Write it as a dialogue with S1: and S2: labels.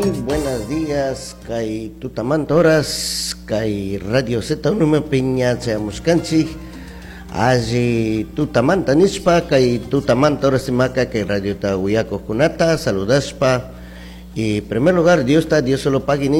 S1: buenos días, kay tutamanta horas, kay Radio Z Unuma piñachayamos kanchik, alli tutamanta nispa, kay tutamanta horas simaka, kay Radio Tahuyaco Kunata, saludaspa, y en primer lugar, Dios solo pague